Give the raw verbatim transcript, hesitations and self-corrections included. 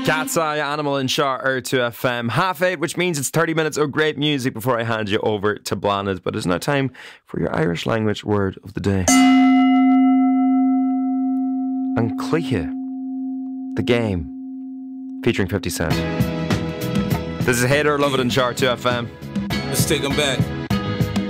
Cat's Eye, Animal in Shar, R two F M. Half eight, which means it's thirty minutes of great music before I hand you over to Bláthnaid. But it's now time for your Irish language word of the day. An Cluiche, the game, featuring fifty cent. This is Hate or Love It in Shar two F M. Let's take them back.